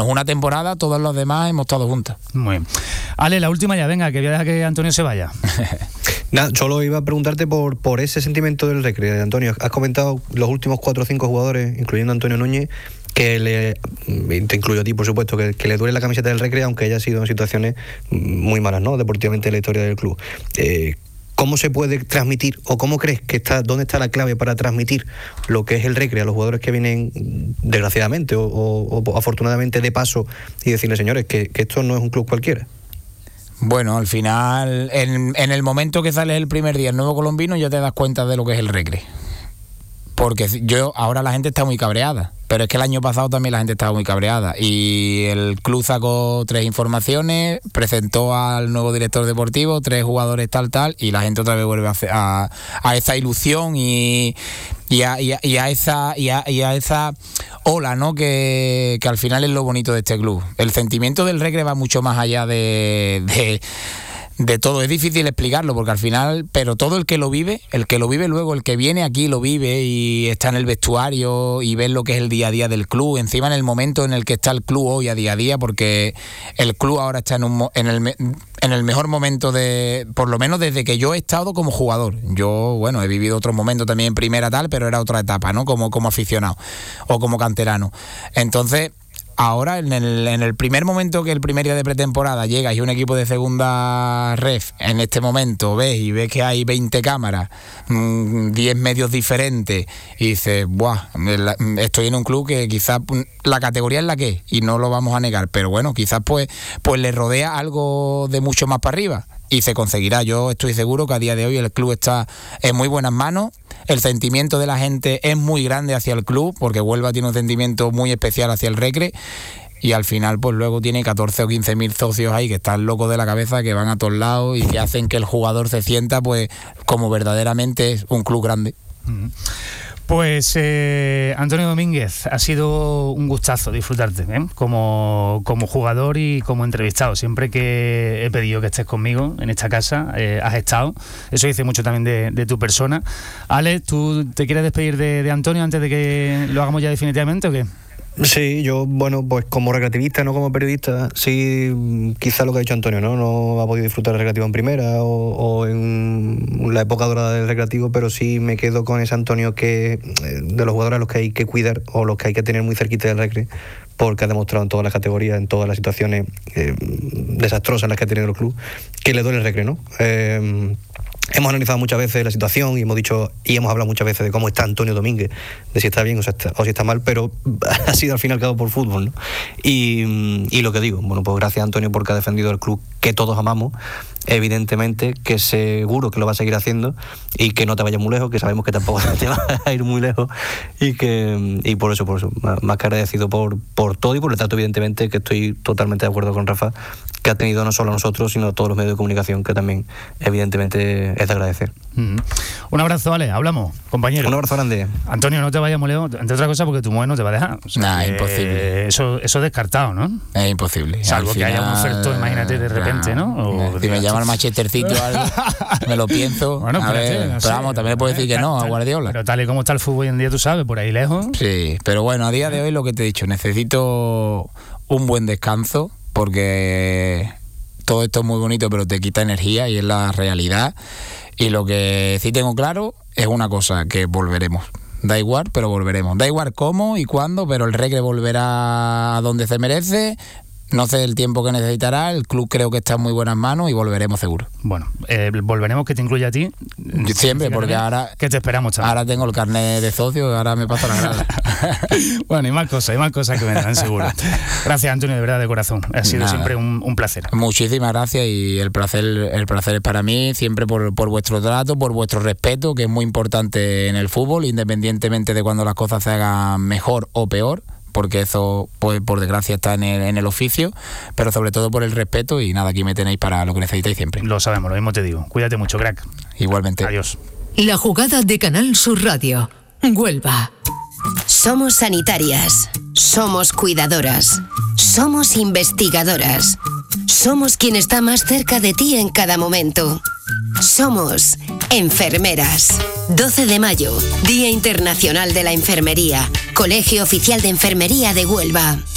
menos una temporada, todos los demás hemos estado juntos. Muy bien. Ale, la última ya, venga, que voy a dejar que Antonio se vaya. Nada, solo iba a preguntarte por ese sentimiento del Recre, Antonio. Has comentado los últimos 4 o 5 jugadores, incluyendo a Antonio Núñez, que te incluyo a ti, por supuesto, que le duele la camiseta del Recre, aunque haya sido en situaciones muy malas, ¿no?, deportivamente en la historia del club. ¿Cómo se puede transmitir, o cómo crees que dónde está la clave para transmitir lo que es el Recre a los jugadores que vienen, desgraciadamente o afortunadamente, de paso, y decirles, señores, que esto no es un club cualquiera? Bueno, al final, en el momento que sales el primer día el nuevo colombino, ya te das cuenta de lo que es el Recre. Porque ahora la gente está muy cabreada, pero es que el año pasado también la gente estaba muy cabreada, y el club sacó 3 informaciones, presentó al nuevo director deportivo, 3 jugadores tal, y la gente otra vez vuelve a esa ilusión y a esa ola, ¿no?, que al final es lo bonito de este club. El sentimiento del Recre va mucho más allá de todo. Es difícil explicarlo porque al final, pero todo el que lo vive luego, el que viene aquí lo vive y está en el vestuario y ve lo que es el día a día del club, encima en el momento en el que está el club hoy a día, porque el club ahora está en el mejor momento por lo menos desde que yo he estado como jugador. Yo, bueno, he vivido otros momentos también en primera tal, pero era otra etapa, ¿no?, como aficionado o como canterano. Entonces, ahora, en el primer momento, que el primer día de pretemporada llegas y un equipo de segunda ref, en este momento ves que hay 20 cámaras, 10 medios diferentes, y dices, ¡buah! Estoy en un club que quizás la categoría es la que es, y no lo vamos a negar, pero bueno, quizás pues le rodea algo de mucho más para arriba, y se conseguirá. Yo estoy seguro que a día de hoy el club está en muy buenas manos. El sentimiento de la gente es muy grande hacia el club, porque Huelva tiene un sentimiento muy especial hacia el Recre, y al final pues luego tiene 14 o 15 mil socios ahí que están locos de la cabeza, que van a todos lados y que hacen que el jugador se sienta pues como verdaderamente es un club grande. Pues Antonio Domínguez, ha sido un gustazo disfrutarte, como jugador y como entrevistado. Siempre que he pedido que estés conmigo en esta casa, has estado. Eso dice mucho también de tu persona. Alex, ¿tú te quieres despedir de Antonio antes de que lo hagamos ya definitivamente o qué? Sí, yo, bueno, pues como recreativista, no como periodista, sí, quizá lo que ha dicho Antonio, no ha podido disfrutar del recreativo en primera o en la época dorada del recreativo, pero sí me quedo con ese Antonio que de los jugadores a los que hay que cuidar o los que hay que tener muy cerquita del recre, porque ha demostrado en todas las categorías, en todas las situaciones desastrosas en las que ha tenido el club, que le duele el recre, ¿no? Hemos analizado muchas veces la situación y hemos dicho y hemos hablado muchas veces de cómo está Antonio Domínguez, de si está bien o si está mal, pero ha sido al fin y al cabo por fútbol, ¿no? Y lo que digo, bueno, pues gracias a Antonio porque ha defendido el club que todos amamos, evidentemente, que seguro que lo va a seguir haciendo y que no te vayas muy lejos, que sabemos que tampoco te vas a ir muy lejos y por eso, más que agradecido por todo y por el trato, evidentemente, que estoy totalmente de acuerdo con Rafa, que ha tenido no solo a nosotros, sino a todos los medios de comunicación, que también, evidentemente, es de agradecer. Un abrazo, vale, hablamos, compañero. Un abrazo grande. Antonio, no te vayas muy lejos, entre otras cosas porque tu mujer no te va a dejar. O sea, imposible. Eso es descartado, ¿no? Es imposible. Salvo que haya un oferto, imagínate, de repente, ¿no? O si me llama el Manchestercito o algo, me lo pienso. Bueno, pero vamos, también le puedo decir que no a Guardiola. Pero tal y como está el fútbol hoy en día, tú sabes, por ahí lejos. Sí, pero bueno, a día de hoy lo que te he dicho, necesito un buen descanso, porque todo esto es muy bonito, pero te quita energía y es la realidad. Y lo que sí tengo claro es una cosa, que volveremos. Da igual, pero volveremos. Da igual cómo y cuándo, pero el Recre volverá a donde se merece. No sé el tiempo que necesitará, el club creo que está en muy buenas manos y volveremos seguro. Bueno, volveremos, que te incluye a ti. Siempre, porque ahora... Que te esperamos también. Ahora tengo el carnet de socio, ahora me paso la grada. Bueno, hay más cosas que vendrán seguro. Gracias, Antonio, de verdad, de corazón. Ha sido siempre un placer. Muchísimas gracias y el placer es para mí, siempre por vuestro trato, por vuestro respeto, que es muy importante en el fútbol, independientemente de cuando las cosas se hagan mejor o peor, porque eso, pues, por desgracia, está en el oficio, pero sobre todo por el respeto. Y nada, aquí me tenéis para lo que necesitáis siempre. Lo sabemos, lo mismo te digo. Cuídate mucho, crack. Igualmente. Adiós. La jugada de Canal Sur Radio. Huelva. Somos sanitarias, somos cuidadoras, somos investigadoras, somos quien está más cerca de ti en cada momento. Somos enfermeras. 12 de mayo, Día Internacional de la Enfermería. Colegio Oficial de Enfermería de Huelva.